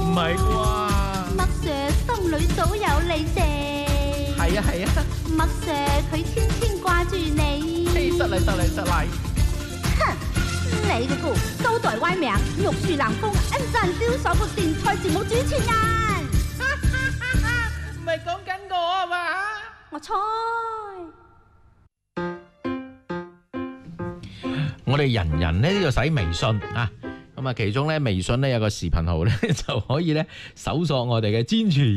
唔係啩？ 麥 Sir 心裏早有你哋。 係啊係啊， 麥 Sir 佢天天掛住你。 失禮。 哼，你嗰個高台歪名，玉樹臨風，恩讚銷售個電台節目主持人。 唔係講緊我啊嘛？ 我猜。 我哋人人咧都要使微信啊！咁啊，其中咧微信咧有個視頻號咧就可以咧搜索我哋嘅堅持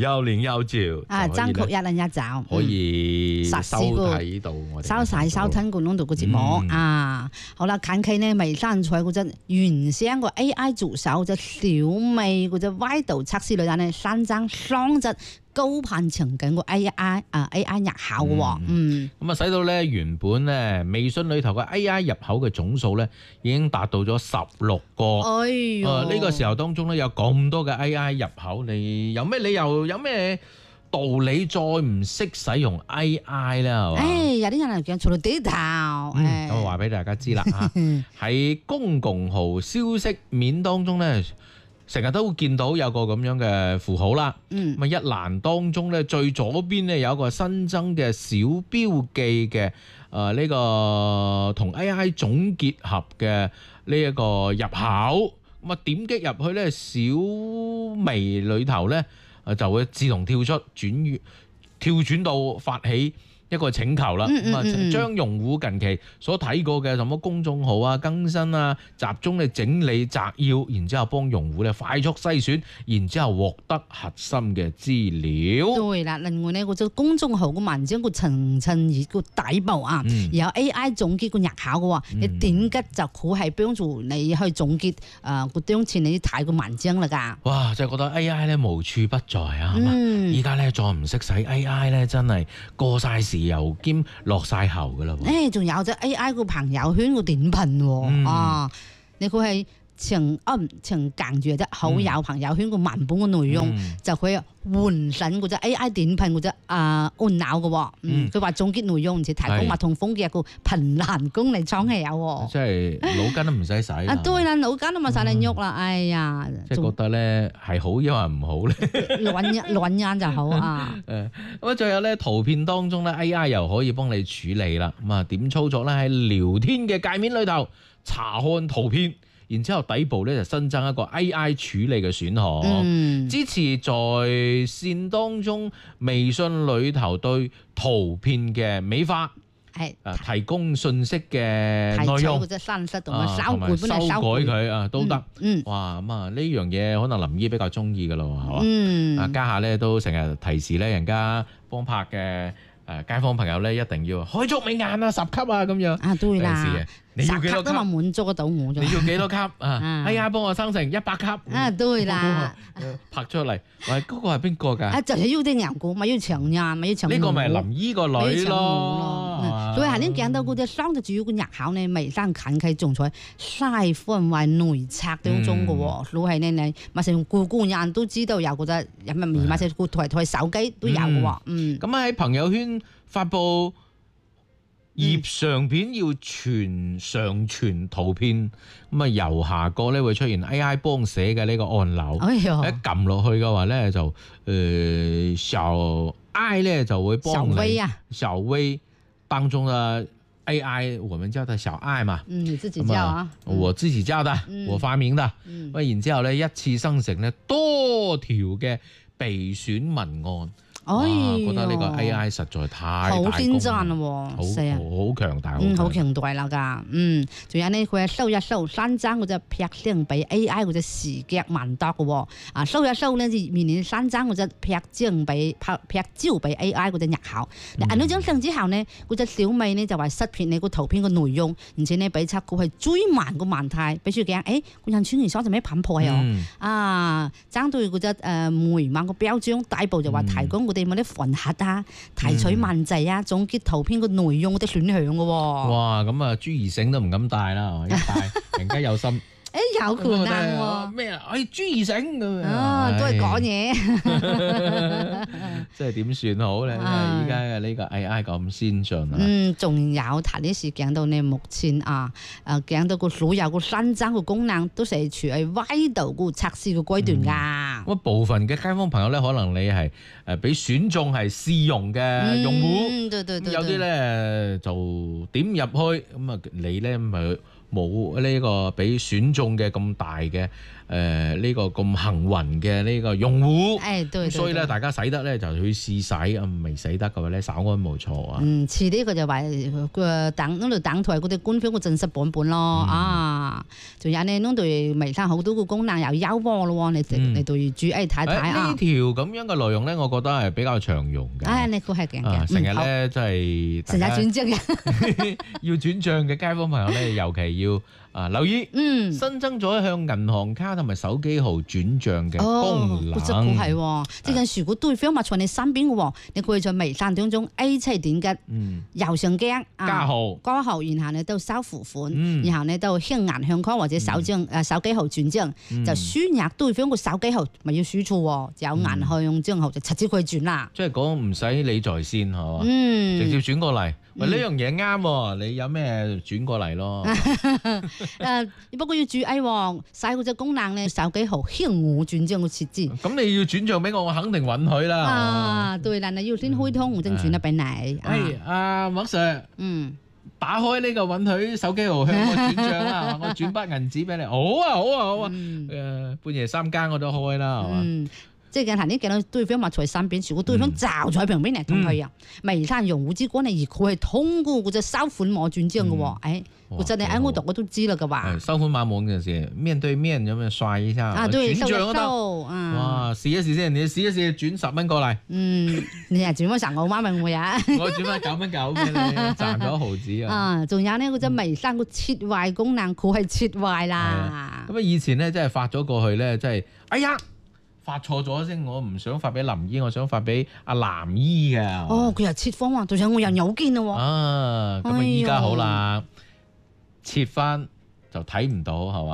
109 啊，爭曲1人1找， 可以收睇到我哋收晒收聽廣東道嘅節目啊！好啦，近期呢微生菜嗰隻原先個 AI 助手隻小米嗰隻歪度測試裏頭呢，新增雙隻高頻情景個 AI 入口喎， 咁啊使到咧原本咧微信裏頭嘅 AI 入口嘅總數咧已經達到咗16個。 哎呦！ 呢個時候當中咧有咁多嘅 AI 入口，你有咩理由有咩道理再唔識使用 AI 咧？係嘛？ 有啲人係講錯咗啲頭。 咁我話俾大家知啦嚇，喺公共號消息面當中咧，成日都會見到有個咁樣嘅符號啦。咁啊一欄當中咧最左邊咧有一個新增嘅小標記嘅呢個同 AI 總結合嘅呢一個入口。咁啊點擊入去咧，小微裏頭咧就會自動跳轉到發起一個請求啦，咁啊將用戶近期所睇過嘅什麼公眾號啊更新啊，集中嚟整理摘要，然之後幫用戶咧快速篩選，然之後獲得核心嘅資料。 對啦，另外呢個公眾號個文章個層層個底部啊，有 AI 總結個入口嘅喎，你點擊就佢係幫助你去總結個當前你睇個文章啦㗎。 哇！真係覺得 AI 咧無處不在啊，係嘛？依家咧再唔識使 AI 咧，真係過晒時又兼落晒喉噶啦。 仲有隻 AI 個朋友圈個點評喎，你佢係情感住啫，好友朋友圈個文本個內容就佢換成嗰隻 AI 點評嗰隻按鈕嘅喎，佢話總結內容，而且提供不同風格個評論功嚟創起有， 即係腦筋都唔使使。 啊，對啦，腦筋都冇使你喐啦，哎呀， 即係覺得咧係好，因為唔好咧， 亂眼就好啊。 咁啊，仲有咧圖片當中咧 AI 又可以幫你處理啦。咁啊點操作咧？喺聊天嘅界面裏頭查看圖片。然之後底部咧就新增一個 AI 處理嘅選項，支持在線當中微信裏頭對圖片嘅美化，提供信息嘅內容， 同埋修改佢啊都得。哇咁啊呢樣嘢可能林姨比較中意噶咯，係嘛？家下咧都成日提示咧人家幫拍嘅街坊朋友咧一定要開足美顏啊10級啊咁樣。 啊對啦。 你要幾多級都話滿足得到我咗。 你要幾多級啊？哎呀，幫我生成100級。 啊，對啦。 拍出嚟，喂，嗰個係邊個㗎？ 就係要啲人估，咪要長呀，咪要長。 呢個咪林姨個女咯。 所以係呢見到嗰啲雙嘅主要個入口呢，微生近期仲在細分為內測當中嘅喎。所以呢，你咪成個人都知道有嗰隻有咩咪成個台手機都有嘅喎。 咁喺朋友圈發布頁上片要上傳圖片，咁啊右下角咧會出現 AI 幫寫嘅呢個按鈕，一撳落去嘅話咧就小 I 咧就會幫你小微當中嘅 AI， 我們叫它小 I 嘛， 你自己叫啊， 我自己叫的，我發明的，然之後咧一次生成咧多條嘅備選文案。覺得呢個 AI 實在太好先進咯， 好強大， 好強大啦㗎，仲有呢佢係收一收新增嗰隻拍相俾 AI 嗰隻視覺萬多嘅喎，啊收一收呢就明年新增嗰隻拍照俾 AI 嗰隻入口，你按咗張相之後呢，嗰隻小米呢就話識別你個圖片個內容，而且呢比測佢係追慢個問題，比如講嗰人穿完衫就咩品牌啊，爭到嗰隻媒碼個標章底部就話提供我哋冇啲混合啊，提取文字啊，總結圖片個內容嗰啲選項嘅喎。 哇，咁啊朱兒醒都唔敢戴啦，一戴人家有心。 有權喎咩啊？朱兒醒咁啊，都係講嘢， 即係點算好咧？依家嘅呢個 AI 咁先進啊！ 仲有睇啲事講到呢，目前講到個所有個新增個功能都係處喺歪度個測試個階段㗎。 咁部分嘅街坊朋友咧，可能你係俾選中係試用嘅用戶， 對， 有啲咧就點入去，咁啊你咧咪冇呢個俾選中嘅咁大嘅呢個咁幸運嘅呢個用戶， 對， 所以咧大家使得咧就去試洗，未使得嘅話咧稍安無錯啊。 遲啲佢就話等嗰度等台嗰啲官方嘅正式版本咯，仲有呢，嗰度微信好多個功能又優波咯，你哋注意睇睇啊。 呢條咁樣嘅內容咧，我覺得係比較常用嘅。 你估係嘅， 成日咧即係成日轉賬嘅， 要轉賬嘅街坊朋友咧，尤其要留意，新增咗向銀行卡同埋手機號轉賬嘅功能。 真係，即係如果對方咪坐你身邊嘅喎，你可以在微信當中 A 7點擊右上角加號， 然後呢到收付款，然後呢到向銀行卡或者手機號轉賬，就輸入對方個手機號，咪要輸錯喎，有銀行賬號就直接可以轉啦。 即係講唔使你在先係嘛，直接轉過嚟。喂，呢樣嘢啱喎，你有咩轉過嚟咯？ 不過要注意喎，使嗰隻功能咧，手機號向我轉賬嘅設置。 咁你要轉賬俾我，我肯定允許啦。 對啦，你要先開通，我先轉得俾你。 阿麥 Sir，打開呢個允許手機號向我轉賬啦，我轉筆銀紙俾你。好啊。半夜3更我都開啦，係嘛？ 即係頭先見到對方咪坐喺身邊，如果對方就喺旁邊嚟同佢啊，微信用戶之關咧，而佢係通過嗰隻收款碼轉賬嘅喎，我真係喺我度我都知啦嘅話。 收款碼冇嗰陣時，面對面咁樣刷一下，轉賬都得。哇，試一試先，你試一試轉10蚊過嚟。 你係轉翻15蚊咪會啊？ 我轉翻9.9蚊嘅，你賺咗1毫子啊！ 仲有呢嗰隻微信個切壞功能，佢係切壞啦。 咁以前咧真係發咗過去咧，真係哎呀！發錯咗先，我唔想發俾林姨，我想發俾阿藍姨嘅。 佢又切方喎，仲有我人有見咯喎。 咁啊依家好啦，切翻就睇唔到係嘛？